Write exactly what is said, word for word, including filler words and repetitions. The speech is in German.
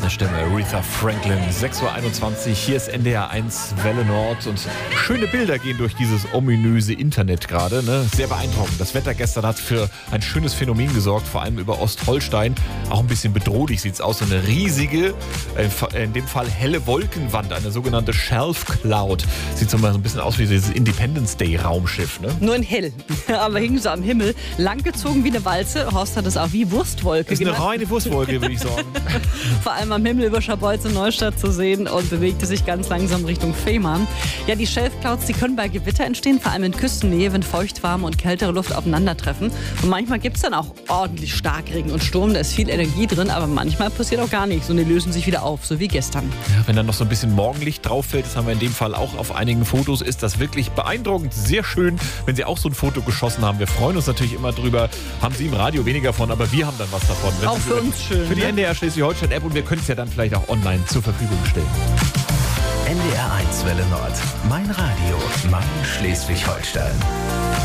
eine Stimme, Aretha Franklin. sechs Uhr einundzwanzig, hier ist N D R eins Welle Nord und schöne Bilder gehen durch dieses ominöse Internet gerade. Ne? Sehr beeindruckend. Das Wetter gestern hat für ein schönes Phänomen gesorgt, vor allem über Ostholstein. Auch ein bisschen bedrohlich sieht es aus. So eine riesige, in dem Fall helle Wolkenwand, eine sogenannte Shelf Cloud. Sieht so mal so ein bisschen aus wie dieses Independence Day Raumschiff. Ne? Nur in hell, aber hing so am Himmel. Langgezogen wie eine Walze. Horst hat es auch wie Wurstwolke Das ist eine genannt. reine Wurstwolke, würde ich sagen. Vor allem am Himmel über Scharbeutz und Neustadt zu sehen und bewegte sich ganz langsam Richtung Fehmarn. Ja, die Shelf Clouds, die können bei Gewitter entstehen, vor allem in Küstennähe, wenn feuchtwarme und kältere Luft aufeinandertreffen. Und manchmal gibt es dann auch ordentlich Starkregen und Sturm, da ist viel Energie drin, aber manchmal passiert auch gar nichts und die lösen sich wieder auf, so wie gestern. Ja, wenn dann noch so ein bisschen Morgenlicht drauf fällt, das haben wir in dem Fall auch auf einigen Fotos, ist das wirklich beeindruckend, sehr schön, wenn Sie auch so ein Foto geschossen haben. Wir freuen uns natürlich immer drüber. Haben Sie im Radio weniger von, aber wir haben dann was davon. Auch für uns schön. Für die ne? N D R Schleswig-Holstein-App und wir können es ja dann vielleicht auch online zur Verfügung stellen. N D R eins Welle Nord. Mein Radio. Mein Schleswig-Holstein.